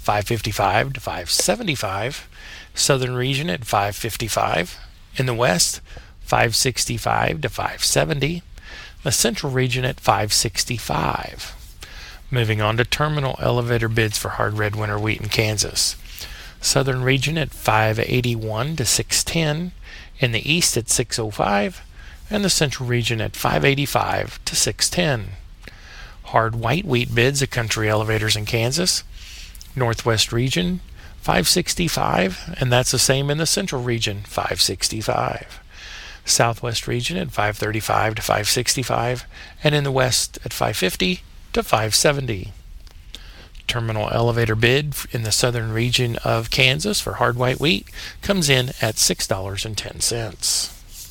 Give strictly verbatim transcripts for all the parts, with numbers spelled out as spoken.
five fifty-five to five seventy-five. Southern region at five fifty-five. In the west, five sixty-five to five seventy. The central region at five sixty-five. Moving on to terminal elevator bids for hard red winter wheat in Kansas. Southern region at five eighty-one to six ten. In the east at six oh five. And the central region at five eighty-five to six ten. Hard white wheat bids at country elevators in Kansas. Northwest region five sixty-five, and that's the same in the central region, five sixty-five. Southwest region at five thirty-five to five sixty-five, and in the west at five fifty to five seventy. Terminal elevator bid in the southern region of Kansas for hard white wheat comes in at six dollars and ten cents.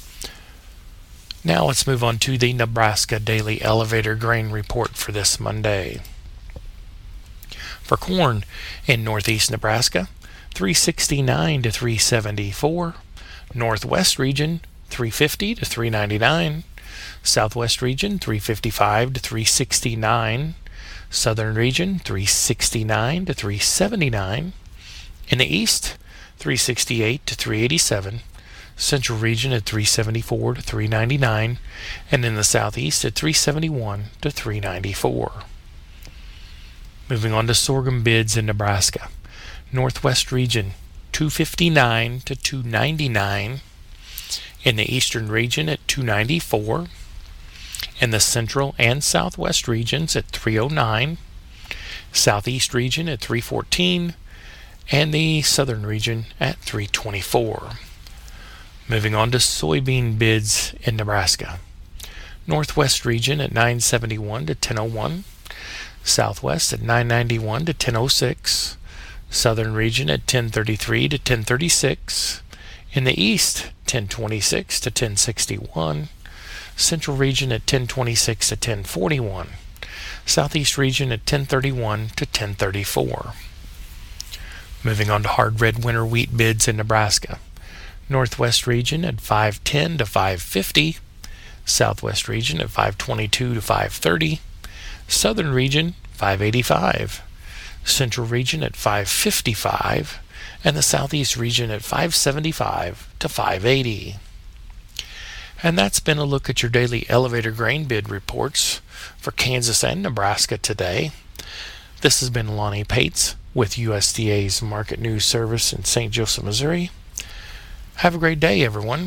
Now let's move on to the Nebraska Daily Elevator Grain Report for this Monday. For corn in northeast Nebraska, three sixty-nine to three seventy-four. Northwest region, three fifty to three ninety-nine. Southwest region, three fifty-five to three sixty-nine. Southern region, three sixty-nine to three seventy-nine. In the east, three sixty-eight to three eighty-seven. Central region at three seventy-four to three ninety-nine. And in the southeast at three seventy-one to three ninety-four. Moving on to sorghum bids in Nebraska. Northwest region, two fifty-nine to two ninety-nine. In the eastern region at two ninety-four. In the central and southwest regions at three oh nine. Southeast region at three fourteen. And the southern region at three twenty-four. Moving on to soybean bids in Nebraska. Northwest region at nine seventy-one to ten oh one. Southwest at nine ninety-one to ten oh six. Southern region at ten thirty-three to ten thirty-six. In the east, ten twenty-six to ten sixty-one. Central region at ten twenty-six to ten forty-one. Southeast region at ten thirty-one to ten thirty-four. Moving on to hard red winter wheat bids in Nebraska. Northwest region at five ten to five fifty. Southwest region at five twenty-two to five thirty. Southern region, five eighty-five. Central region at five fifty-five. And the Southeast region at five seventy-five to five eighty. And that's been a look at your daily elevator grain bid reports for Kansas and Nebraska today. This has been Lonnie Pates with U S D A's Market News Service in Saint Joseph, Missouri. Have a great day, everyone.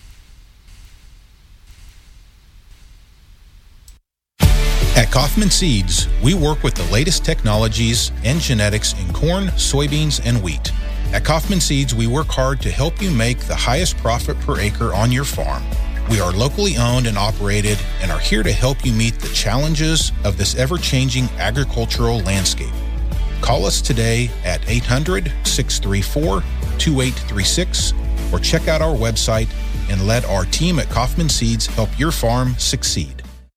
At Kaufman Seeds, we work with the latest technologies and genetics in corn, soybeans, and wheat. At Kaufman Seeds, we work hard to help you make the highest profit per acre on your farm. We are locally owned and operated and are here to help you meet the challenges of this ever-changing agricultural landscape. Call us today at eight hundred, six three four, two eight three six or check out our website and let our team at Kaufman Seeds help your farm succeed.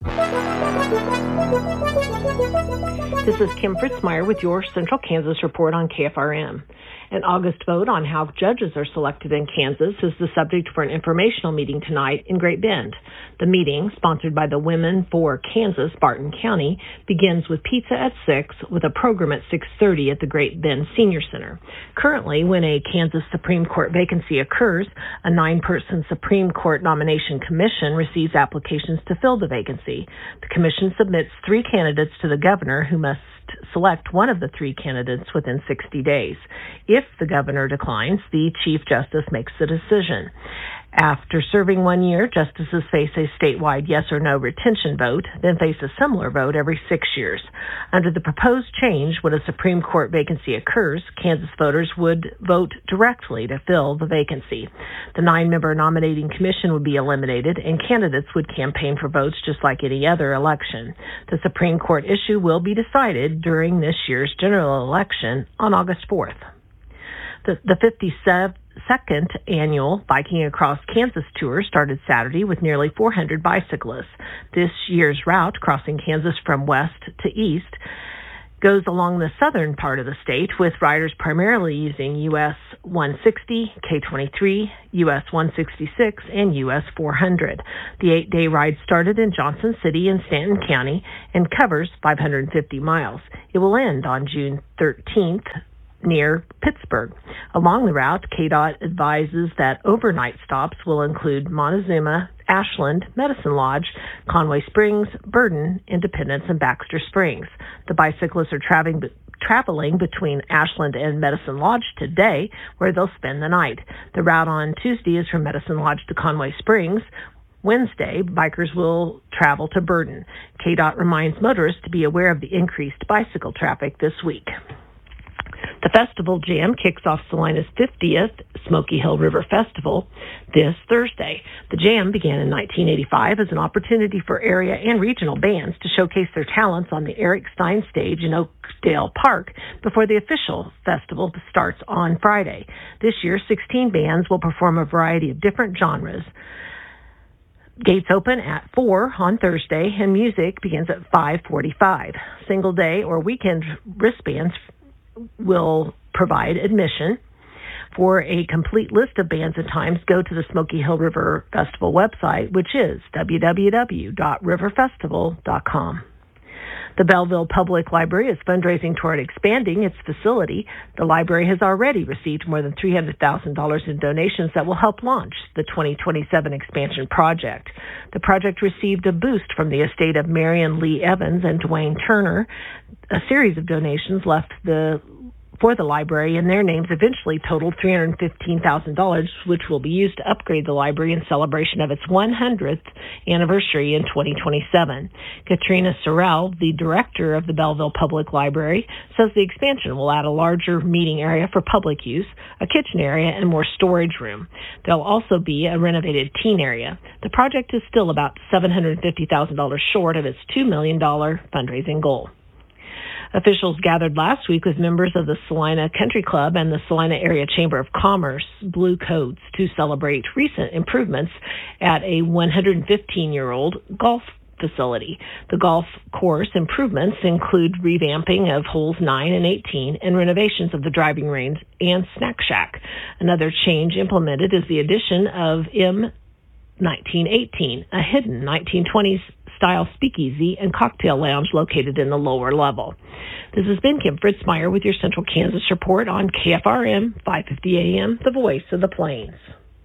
This is Kim Fritzmeyer with your Central Kansas Report on K F R M. An August vote on how judges are selected in Kansas is the subject for an informational meeting tonight in Great Bend. The meeting, sponsored by the Women for Kansas, Barton County, begins with pizza at six with a program at six thirty at the Great Bend Senior Center. Currently, when a Kansas Supreme Court vacancy occurs, a nine-person Supreme Court nomination commission receives applications to fill the vacancy. The commission submits three candidates to the governor, who must select one of the three candidates within sixty days. If the governor declines, the Chief Justice makes the decision. After serving one year, justices face a statewide yes or no retention vote, then face a similar vote every six years. Under the proposed change, when a Supreme Court vacancy occurs, Kansas voters would vote directly to fill the vacancy. The nine-member nominating commission would be eliminated, and candidates would campaign for votes just like any other election. The Supreme Court issue will be decided during this year's general election on August fourth. The, the fifty-second annual Biking Across Kansas Tour started Saturday with nearly four hundred bicyclists. This year's route, crossing Kansas from west to east, goes along the southern part of the state, with riders primarily using U S one sixty, K twenty-three, U S one sixty-six, and U S four hundred. The eight-day ride started in Johnson City in Stanton County and covers five hundred fifty miles. It will end on June thirteenth near Pittsburgh. Along the route, K D O T advises that overnight stops will include Montezuma, Ashland, Medicine Lodge, Conway Springs, Burden, Independence, and Baxter Springs. The bicyclists are traveling traveling between Ashland and Medicine Lodge today, where they'll spend the night. The route on Tuesday is from Medicine Lodge to Conway Springs. Wednesday, bikers will travel to Burden. K D O T reminds motorists to be aware of the increased bicycle traffic this week. The Festival Jam kicks off Salina's fiftieth Smoky Hill River Festival this Thursday. The Jam began in nineteen eighty-five as an opportunity for area and regional bands to showcase their talents on the Eric Stein stage in Oakdale Park before the official festival starts on Friday. This year, sixteen bands will perform a variety of different genres. Gates open at four on Thursday, and music begins at five forty-five. Single day or weekend wristbands will provide admission. For a complete list of bands and times, go to the Smoky Hill River Festival website, which is w w w dot river festival dot com. The Belleville Public Library is fundraising toward expanding its facility. The library has already received more than three hundred thousand dollars in donations that will help launch the twenty twenty-seven expansion project. The project received a boost from the estate of Marion Lee Evans and Dwayne Turner. A series of donations left the for the library, and their names eventually totaled three hundred fifteen thousand dollars, which will be used to upgrade the library in celebration of its one hundredth anniversary in twenty twenty-seven. Katrina Sorrell, the director of the Belleville Public Library, says the expansion will add a larger meeting area for public use, a kitchen area, and more storage room. There'll also be a renovated teen area. The project is still about seven hundred fifty thousand dollars short of its two million dollars fundraising goal. Officials gathered last week with members of the Salina Country Club and the Salina Area Chamber of Commerce Blue Coats to celebrate recent improvements at a one hundred fifteen-year-old golf facility. The golf course improvements include revamping of holes nine and eighteen and renovations of the driving range and snack shack. Another change implemented is the addition of M nineteen eighteen, a hidden nineteen twenties style speakeasy and cocktail lounge located in the lower level. This has been Kim Fritzmeyer with your Central Kansas Report on K F R M five fifty A M, the voice of the Plains.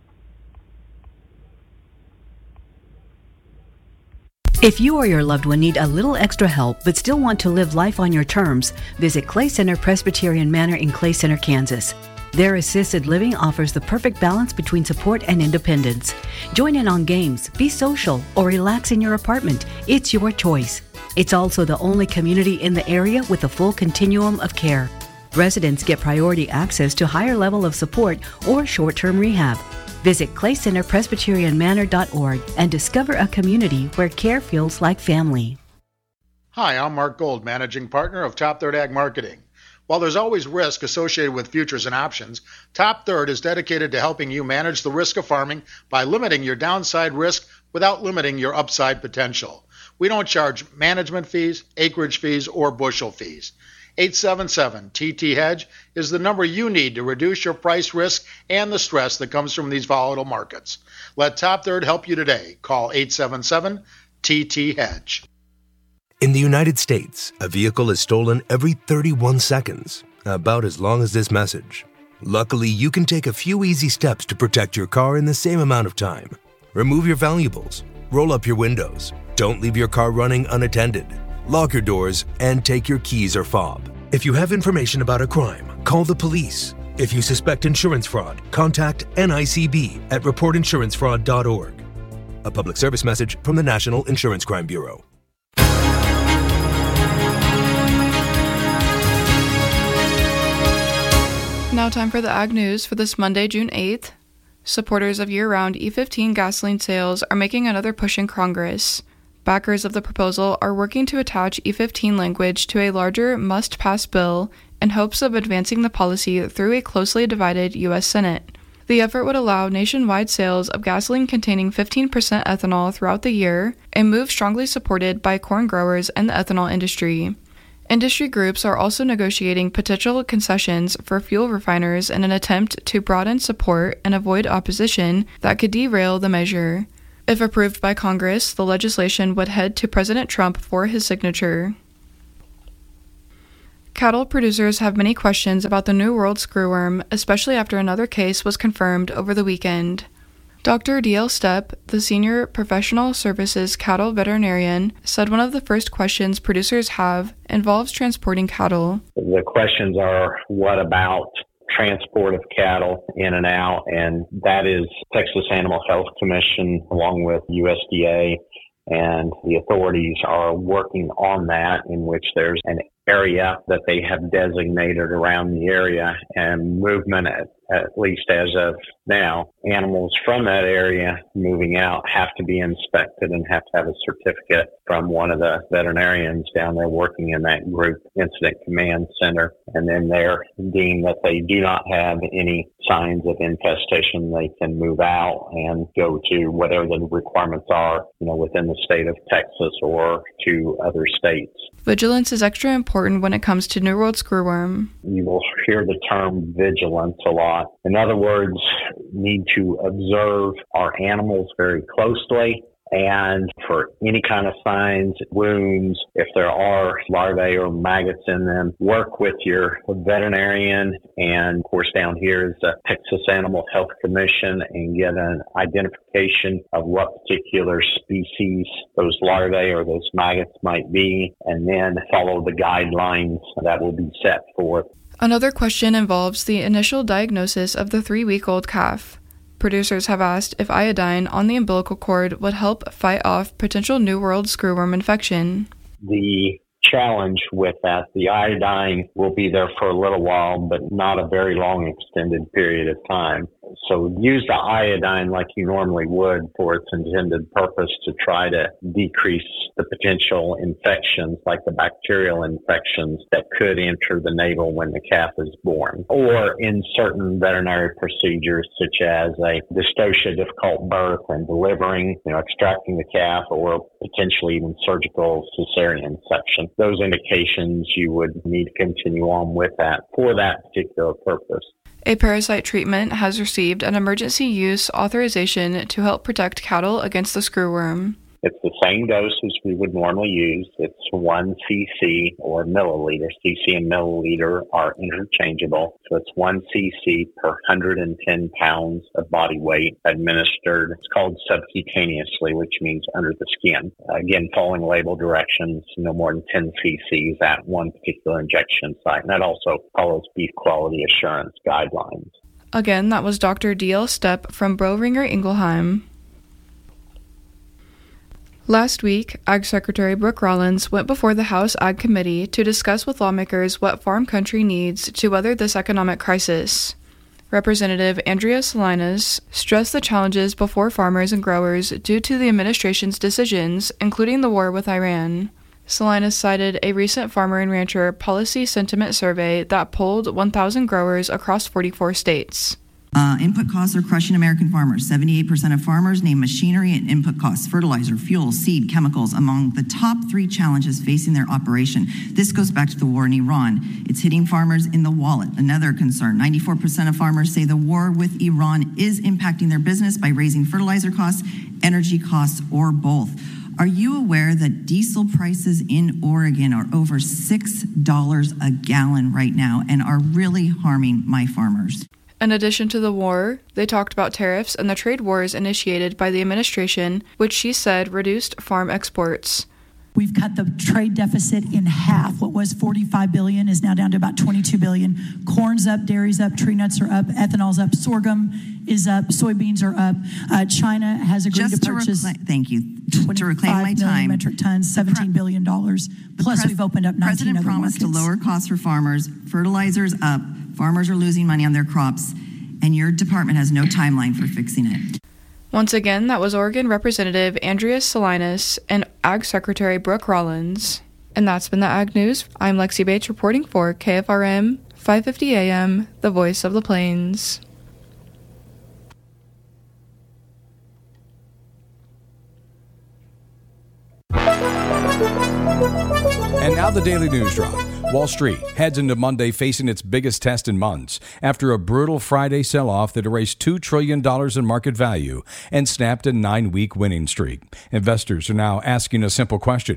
If you or your loved one need a little extra help but still want to live life on your terms, visit Clay Center Presbyterian Manor in Clay Center, Kansas. Their assisted living offers the perfect balance between support and independence. Join in on games, be social, or relax in your apartment. It's your choice. It's also the only community in the area with a full continuum of care. Residents get priority access to higher level of support or short-term rehab. Visit clay center presbyterian manor dot org and discover a community where care feels like family. Hi, I'm Mark Gold, Managing Partner of Top Third Ag Marketing. While there's always risk associated with futures and options, Top Third is dedicated to helping you manage the risk of farming by limiting your downside risk without limiting your upside potential. We don't charge management fees, acreage fees, or bushel fees. eight seven seven T T Hedge is the number you need to reduce your price risk and the stress that comes from these volatile markets. Let Top Third help you today. Call eight seven seven T T Hedge. In the United States, a vehicle is stolen every thirty-one seconds, about as long as this message. Luckily, you can take a few easy steps to protect your car in the same amount of time. Remove your valuables, roll up your windows, don't leave your car running unattended, lock your doors, and take your keys or fob. If you have information about a crime, call the police. If you suspect insurance fraud, contact N I C B at report insurance fraud dot org. A public service message from the National Insurance Crime Bureau. Now time for the Ag News for this Monday, June eighth. Supporters of year-round E fifteen gasoline sales are making another push in Congress. Backers of the proposal are working to attach E fifteen language to a larger must-pass bill in hopes of advancing the policy through a closely divided U S Senate. The effort would allow nationwide sales of gasoline containing fifteen percent ethanol throughout the year, a move strongly supported by corn growers and the ethanol industry. Industry groups are also negotiating potential concessions for fuel refiners in an attempt to broaden support and avoid opposition that could derail the measure. If approved by Congress, the legislation would head to President Trump for his signature. Cattle producers have many questions about the New World screwworm, especially after another case was confirmed over the weekend. Doctor D L Stepp, the Senior Professional Services Cattle Veterinarian, said one of the first questions producers have involves transporting cattle. The questions are, what about transport of cattle in and out? And that is Texas Animal Health Commission, along with U S D A, and the authorities are working on that, in which there's an area that they have designated around the area, and movement, at, at least as of now, animals from that area moving out have to be inspected and have to have a certificate from one of the veterinarians down there working in that group incident command center. And then they're deemed that they do not have any signs of infestation, they can move out and go to whatever the requirements are, you know, within the state of Texas or to other states. Vigilance is extra important when it comes to New World screwworm. You will hear the term vigilance a lot. In other words, need to observe our animals very closely, and for any kind of signs, wounds, if there are larvae or maggots in them, work with your veterinarian. And of course, down here is the Texas Animal Health Commission, and get an identification of what particular species those larvae or those maggots might be, and then follow the guidelines that will be set forth. Another question involves the initial diagnosis of the three-week-old calf. Producers have asked if iodine on the umbilical cord would help fight off potential New World screwworm infection. The challenge with that, the iodine will be there for a little while, but not a very long extended period of time. So use the iodine like you normally would for its intended purpose to try to decrease the potential infections, like the bacterial infections that could enter the navel when the calf is born. Or in certain veterinary procedures, such as a dystocia, difficult birth and delivering, you know, extracting the calf, or potentially even surgical cesarean section. Those indications, you would need to continue on with that for that particular purpose. A parasite treatment has received an emergency use authorization to help protect cattle against the screwworm. It's the same dose as we would normally use. It's one C C or milliliter. C C and milliliter are interchangeable. So it's one C C per one hundred ten pounds of body weight administered. It's called subcutaneously, which means under the skin. Again, following label directions, no more than ten C Cs at one particular injection site. And that also follows beef quality assurance guidelines. Again, that was Doctor D L Stepp from Boehringer Ingelheim. Last week, Ag Secretary Brooke Rollins went before the House Ag Committee to discuss with lawmakers what farm country needs to weather this economic crisis. Representative Andrea Salinas stressed the challenges before farmers and growers due to the administration's decisions, including the war with Iran. Salinas cited a recent farmer and rancher policy sentiment survey that polled one thousand growers across forty-four states. Uh, input costs are crushing American farmers. seventy-eight percent of farmers name machinery and input costs, fertilizer, fuel, seed, chemicals, among the top three challenges facing their operation. This goes back to the war in Iran. It's hitting farmers in the wallet. Another concern, ninety-four percent of farmers say the war with Iran is impacting their business by raising fertilizer costs, energy costs, or both. Are you aware that diesel prices in Oregon are over six dollars a gallon right now and are really harming my farmers? In addition to the war, they talked about tariffs and the trade wars initiated by the administration, which she said reduced farm exports. We've cut the trade deficit in half. What was forty-five billion dollars is now down to about twenty-two billion dollars. Corn's up, dairy's up, tree nuts are up, ethanol's up, sorghum is up, soybeans are up. Uh, China has agreed Just to purchase. To recla- thank you. To reclaim my time. Metric tons, seventeen billion dollars. Plus, pres- we've opened up nineteen President other promised markets. to lower costs for farmers. Fertilizer's up. Farmers are losing money on their crops, and your department has no timeline for fixing it. Once again, that was Oregon Representative Andrea Salinas and Ag Secretary Brooke Rollins. And that's been the Ag News. I'm Lexi Bates reporting for K F R M five fifty A M, the voice of the plains. And now the Daily News Drop. Wall Street heads into Monday facing its biggest test in months after a brutal Friday sell-off that erased two trillion dollars in market value and snapped a nine-week winning streak. Investors are now asking a simple question.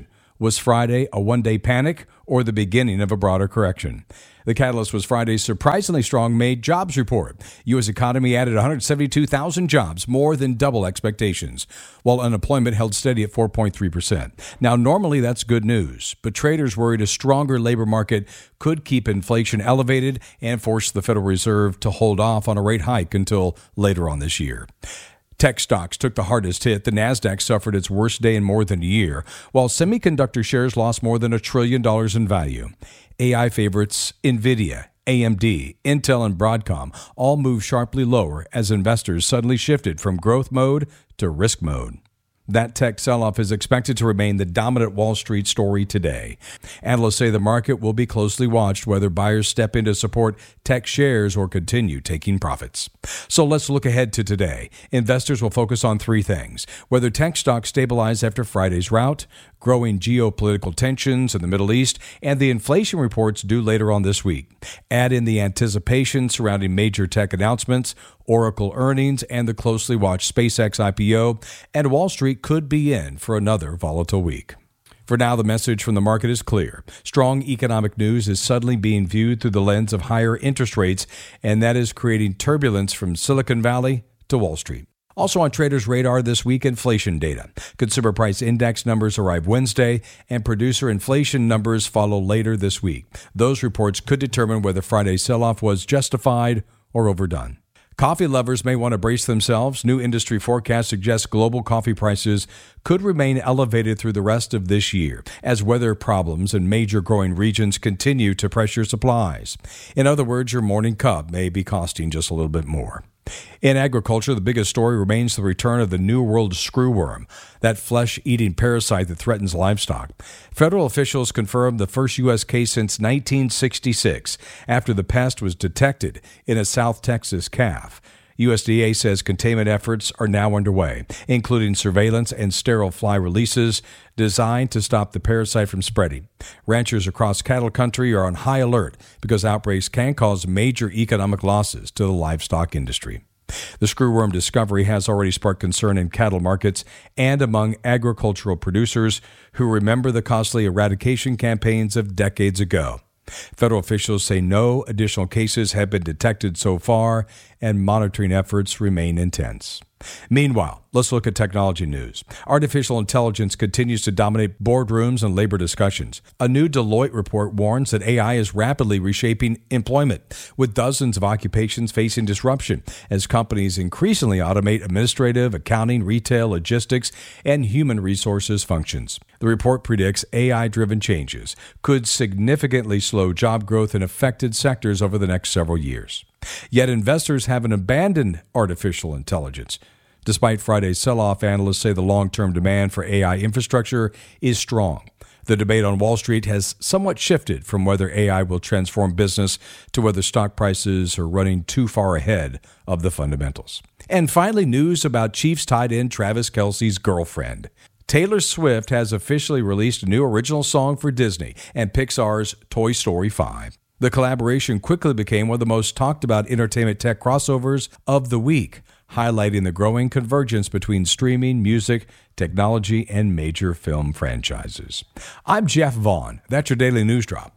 Was Friday a one-day panic or the beginning of a broader correction? The catalyst was Friday's surprisingly strong May jobs report. U S economy added one hundred seventy-two thousand jobs, more than double expectations, while unemployment held steady at four point three percent. Now, normally that's good news, but traders worried a stronger labor market could keep inflation elevated and force the Federal Reserve to hold off on a rate hike until later on this year. Tech stocks took the hardest hit. The Nasdaq suffered its worst day in more than a year, while semiconductor shares lost more than a trillion dollars in value. A I favorites NVIDIA, A M D, Intel, and Broadcom all moved sharply lower as investors suddenly shifted from growth mode to risk mode. That tech sell-off is expected to remain the dominant Wall Street story today. Analysts say the market will be closely watched whether buyers step in to support tech shares or continue taking profits. So let's look ahead to today. Investors will focus on three things: whether tech stocks stabilize after Friday's rout, growing geopolitical tensions in the Middle East, and the inflation reports due later on this week. Add in the anticipation surrounding major tech announcements, Oracle earnings, and the closely watched SpaceX I P O, and Wall Street could be in for another volatile week. For now, the message from the market is clear. Strong economic news is suddenly being viewed through the lens of higher interest rates, and that is creating turbulence from Silicon Valley to Wall Street. Also on traders' radar this week, inflation data. Consumer price index numbers arrive Wednesday, and producer inflation numbers follow later this week. Those reports could determine whether Friday's sell-off was justified or overdone. Coffee lovers may want to brace themselves. New industry forecasts suggest global coffee prices could remain elevated through the rest of this year as weather problems in major growing regions continue to pressure supplies. In other words, your morning cup may be costing just a little bit more. In agriculture, the biggest story remains the return of the New World screwworm, that flesh-eating parasite that threatens livestock. Federal officials confirmed the first U S case since nineteen sixty-six, after the pest was detected in a South Texas calf. U S D A says containment efforts are now underway, including surveillance and sterile fly releases designed to stop the parasite from spreading. Ranchers across cattle country are on high alert because outbreaks can cause major economic losses to the livestock industry. The screwworm discovery has already sparked concern in cattle markets and among agricultural producers who remember the costly eradication campaigns of decades ago. Federal officials say no additional cases have been detected so far, and monitoring efforts remain intense. Meanwhile, let's look at technology news. Artificial intelligence continues to dominate boardrooms and labor discussions. A new Deloitte report warns that A I is rapidly reshaping employment, with dozens of occupations facing disruption as companies increasingly automate administrative, accounting, retail, logistics, and human resources functions. The report predicts A I-driven changes could significantly slow job growth in affected sectors over the next several years. Yet investors haven't abandoned artificial intelligence. Despite Friday's sell-off, analysts say the long-term demand for A I infrastructure is strong. The debate on Wall Street has somewhat shifted from whether A I will transform business to whether stock prices are running too far ahead of the fundamentals. And finally, news about Chiefs tight end Travis Kelce's girlfriend. Taylor Swift has officially released a new original song for Disney and Pixar's Toy Story five. The collaboration quickly became one of the most talked about entertainment tech crossovers of the week, highlighting the growing convergence between streaming, music, technology, and major film franchises. I'm Jeff Vaughn. That's your Daily News Drop.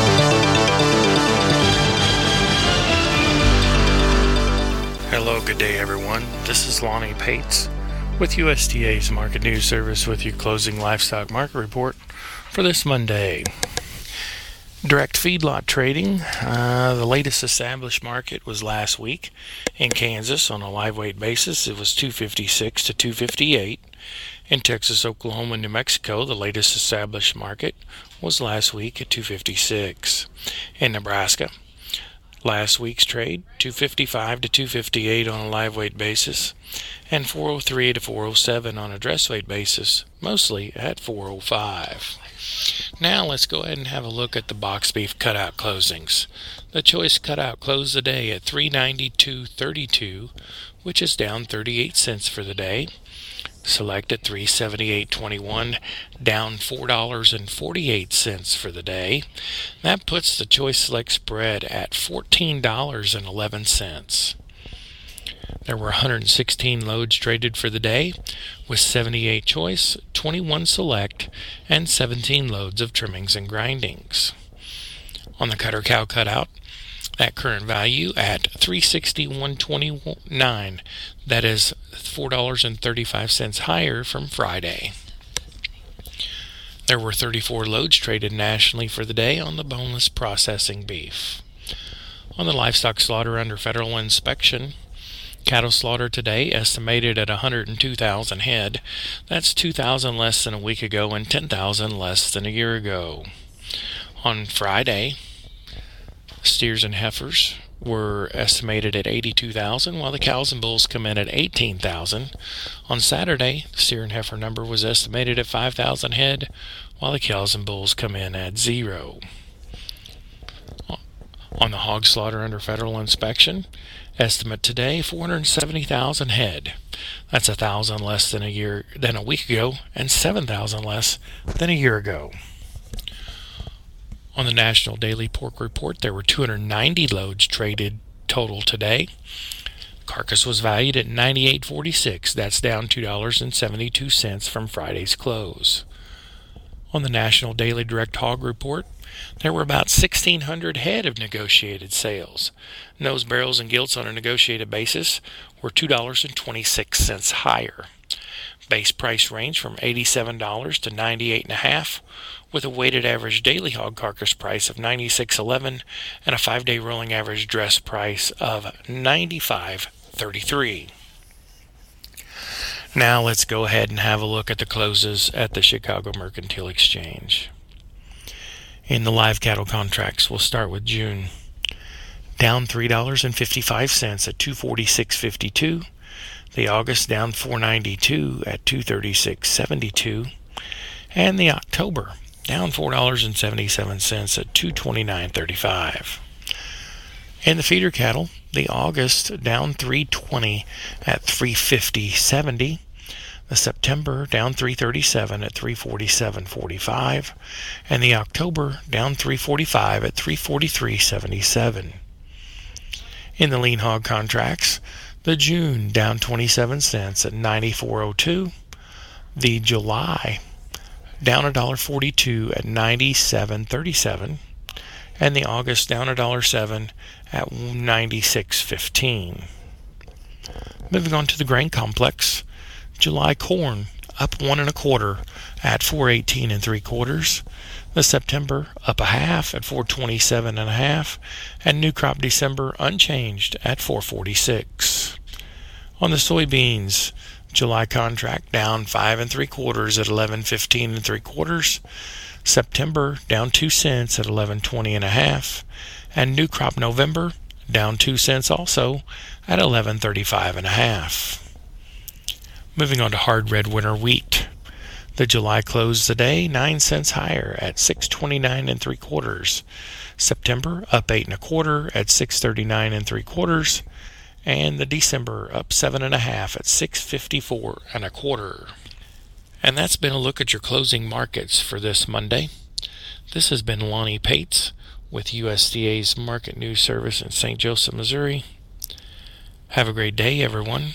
Hello, good day, everyone. This is Lonnie Pates with U S D A's Market News Service with your closing livestock market report for this Monday. Direct feedlot trading, uh, the latest established market was last week in Kansas on a live weight basis. It was two fifty-six to two fifty-eight. In Texas, Oklahoma, and New Mexico, the latest established market was last week at two fifty-six. In Nebraska, last week's trade, two fifty-five to two fifty-eight on a live weight basis, and four oh three to four oh seven on a dress weight basis, mostly at four oh five. Now let's go ahead and have a look at the box beef cutout closings. The choice cutout closed the day at three ninety-two thirty-two, which is down thirty-eight cents for the day. Select at three seventy-eight twenty-one, down four dollars and forty-eight cents for the day. That puts the choice select spread at fourteen dollars and eleven cents. There were one hundred sixteen loads traded for the day, with seventy-eight choice, twenty-one select, and seventeen loads of trimmings and grindings. On the cutter cow cutout, that current value at three sixty-one twenty-nine. That is four dollars and thirty-five cents higher from Friday. There were thirty-four loads traded nationally for the day on the boneless processing beef. On the livestock slaughter under federal inspection, cattle slaughter today estimated at one hundred two thousand head. That's two thousand less than a week ago and ten thousand less than a year ago. On Friday, steers and heifers were estimated at eighty-two thousand, while the cows and bulls come in at eighteen thousand. On Saturday, the steer and heifer number was estimated at five thousand head, while the cows and bulls come in at zero. On the hog slaughter under federal inspection, estimate today four hundred seventy thousand head. That's one thousand less than a year than a week ago and seven thousand less than a year ago. On the National Daily Pork Report, there were two hundred ninety loads traded total today. Carcass was valued at ninety-eight forty-six. That's down two dollars and seventy-two cents from Friday's close. On the National Daily Direct Hog Report, there were about sixteen hundred head of negotiated sales. Nose, barrels, and gilts on a negotiated basis were two dollars and twenty-six cents higher. Base price ranged from eighty-seven dollars to ninety-eight dollars and a half, with a weighted average daily hog carcass price of ninety-six eleven and a five-day rolling average dress price of ninety-five thirty-three. Now let's go ahead and have a look at the closes at the Chicago Mercantile Exchange. In the live cattle contracts, we'll start with June. Down three dollars and fifty-five cents at two forty-six fifty-two. The August down four ninety-two at two thirty-six seventy-two. And the October down four dollars and seventy-seven cents at two twenty-nine thirty-five. In the feeder cattle, the August down three twenty at three fifty seventy. The September down three thirty-seven at three forty-seven forty-five, and the October down three forty-five at three forty-three seventy-seven. In the lean hog contracts, the June down twenty-seven cents at ninety-four oh two, the July down one dollar forty-two at ninety-seven thirty-seven, and the August down one dollar seven at ninety-six fifteen. Moving on to the grain complex, July corn up one and a quarter at four eighteen and three quarters. The September up a half at four twenty-seven and a half, and new crop December unchanged at four forty-six. On the soybeans, July contract down five and three quarters at eleven fifteen and three quarters. September down two cents at eleven twenty and a half, and new crop November down two cents also at eleven thirty-five and a half. Moving on to hard red winter wheat. The July closed the day nine cents higher at six twenty-nine and three quarters. September up eight and a quarter at six thirty-nine and three quarters, and the December up seven and a half at six fifty-four and a quarter. And that's been a look at your closing markets for this Monday. This has been Lonnie Pates with U S D A's Market News Service in Saint Joseph, Missouri. Have a great day, everyone.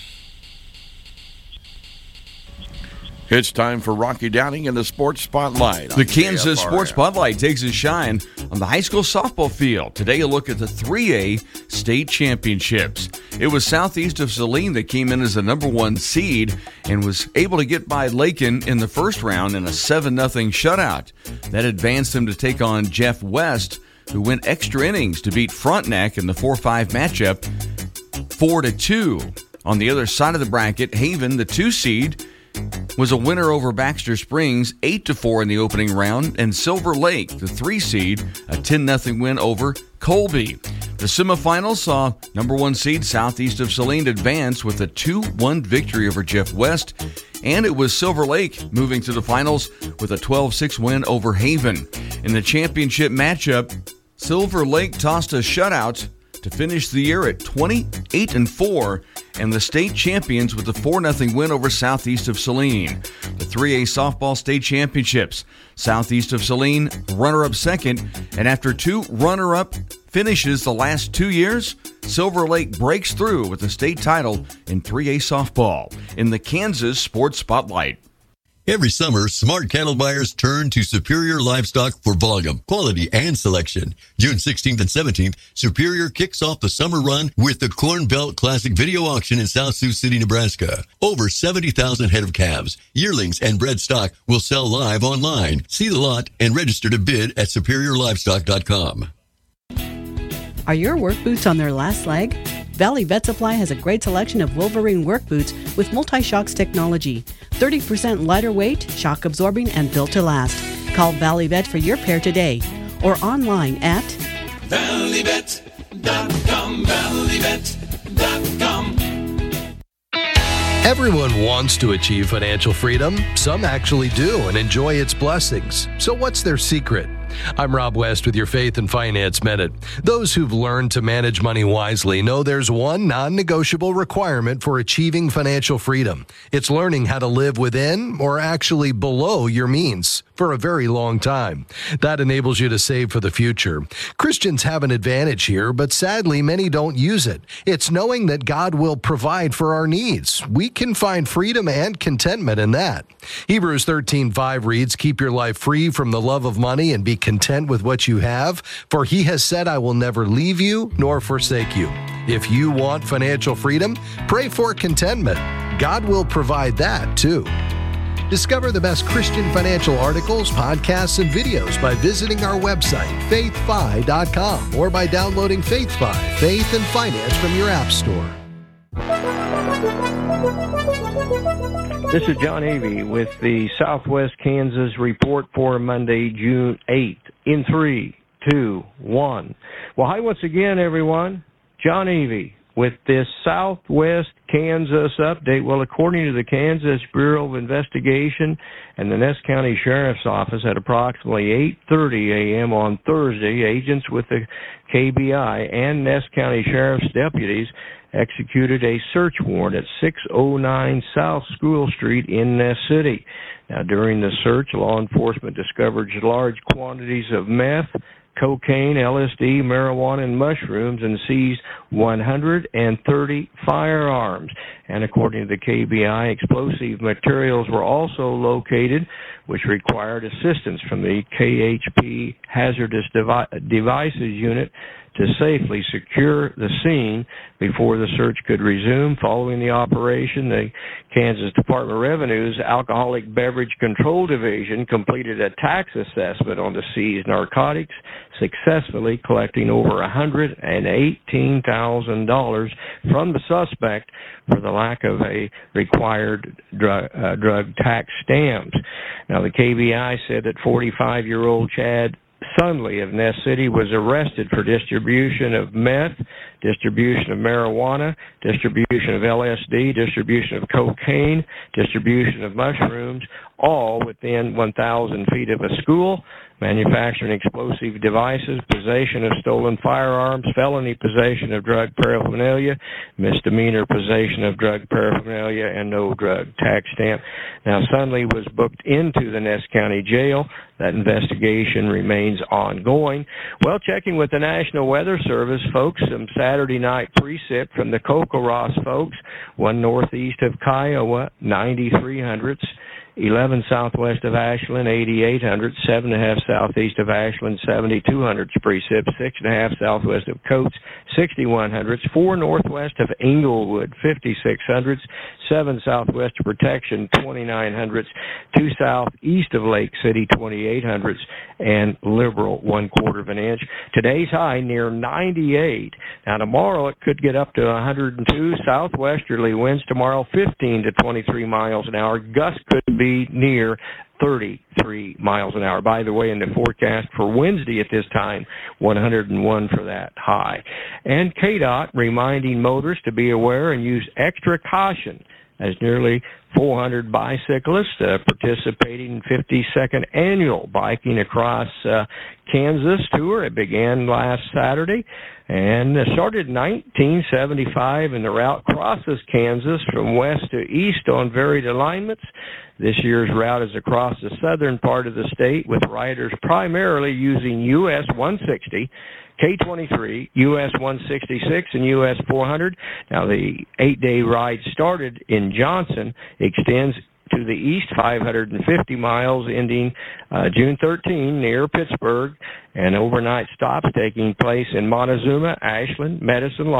It's time for Rocky Downing in the Sports Spotlight. The Kansas Sports Spotlight takes a shine on the high school softball field. Today, a look at the three A state championships. It was Southeast of Saline that came in as the number one seed and was able to get by Lakin in the first round in a seven nothing shutout. That advanced them to take on Jeff West, who went extra innings to beat Frontenac in the four five matchup four to two. On the other side of the bracket, Haven, the two seed, was a winner over Baxter Springs, eight to four in the opening round, and Silver Lake, the three seed, a ten nothing win over Colby. The semifinals saw number one seed Southeast of Saline advance with a two one victory over Jeff West, and it was Silver Lake moving to the finals with a twelve six win over Haven. In the championship matchup, Silver Lake tossed a shutout to finish the year at twenty-eight and four, and the state champions with a four nothing win over Southeast of Saline. The three A softball state championships. Southeast of Saline, runner-up second, and after two runner-up finishes the last two years, Silver Lake breaks through with the state title in three A softball in the Kansas Sports Spotlight. Every summer, smart cattle buyers turn to Superior Livestock for volume, quality, and selection. June sixteenth and seventeenth, Superior kicks off the summer run with the Corn Belt Classic Video Auction in South Sioux City, Nebraska. Over seventy thousand head of calves, yearlings, and bred stock will sell live online. See the lot and register to bid at superior livestock dot com. Are your work boots on their last leg? Valley Vet Supply has a great selection of Wolverine work boots with multi-shocks technology. thirty percent lighter weight, shock absorbing, and built to last. Call Valley Vet for your pair today or online at valley vet dot com. valley vet dot com. Everyone wants to achieve financial freedom. Some actually do and enjoy its blessings. So what's their secret? I'm Rob West with your Faith and Finance Minute. Those who've learned to manage money wisely know there's one non-negotiable requirement for achieving financial freedom. It's learning how to live within or actually below your means for a very long time. That enables you to save for the future. Christians have an advantage here, but sadly, many don't use it. It's knowing that God will provide for our needs. We can find freedom and contentment in that. Hebrews thirteen five reads, "Keep your life free from the love of money and be content with what you have, for he has said, I will never leave you nor forsake you." If you want financial freedom, pray for contentment. God will provide that too. Discover the best Christian financial articles, podcasts, and videos by visiting our website, faith fi dot com, or by downloading FaithFi, Faith and Finance from your app store. This is John Avey with the Southwest Kansas Report for Monday, June eighth. In three, two, one. Well, hi once again, everyone. John Avey with this Southwest Kansas update. Well, according to the Kansas Bureau of Investigation and the Ness County Sheriff's Office, at approximately eight thirty a.m. on Thursday, agents with the K B I and Ness County Sheriff's deputies executed a search warrant at six oh nine South School Street in Ness City. Now, during the search, law enforcement discovered large quantities of meth, cocaine, L S D, marijuana, and mushrooms, and seized one hundred thirty firearms. And according to the K B I, explosive materials were also located, which required assistance from the K H P Hazardous Devi- Devices Unit to safely secure the scene before the search could resume. Following the operation, the Kansas Department of Revenue's Alcoholic Beverage Control Division completed a tax assessment on the seized narcotics, successfully collecting over one hundred eighteen thousand dollars from the suspect for the lack of a required drug, uh, drug tax stamps. Now, the K B I said that forty-five-year-old Chad Sunley of Ness City was arrested for distribution of meth, distribution of marijuana, distribution of L S D, distribution of cocaine, distribution of mushrooms, all within one thousand feet of a school, manufacturing explosive devices, possession of stolen firearms, felony possession of drug paraphernalia, misdemeanor possession of drug paraphernalia, and no drug tax stamp. Now, Sunley was booked into the Ness County Jail. That investigation remains ongoing. Well, checking with the National Weather Service, folks, some Saturday night precip from the Cocoros folks, one northeast of Kiowa, ninety-three hundredths, eleven southwest of Ashland, eighty-eight hundredths, seven and a half southeast of Ashland, seventy-two hundredths precip, six and a half southwest of Coates, sixty-one hundredths, four northwest of Englewood, fifty-six hundredths, seven southwest of Protection, twenty-nine hundredths, two southeast of Lake City, twenty-eight hundredths, and Liberal, one quarter of an inch. Today's high near ninety-eight. Now, tomorrow it could get up to one hundred two. Southwesterly winds tomorrow, fifteen to twenty-three miles an hour. Gusts could be near thirty-three miles an hour. By the way, in the forecast for Wednesday at this time, one hundred one for that high. And K DOT reminding motorists to be aware and use extra caution as nearly four hundred bicyclists uh, participating in fifty-second annual Biking Across uh, Kansas tour. It began last Saturday and started in nineteen seventy-five, and the route crosses Kansas from west to east on varied alignments. This year's route is across the southern part of the state, with riders primarily using U S one sixty, K twenty-three, U S one sixty-six, and U S four hundred. Now, the eight-day ride started in Johnson, extends to the east five hundred fifty miles, ending uh, June thirteenth near Pittsburgh, and overnight stops taking place in Montezuma, Ashland, Medicine,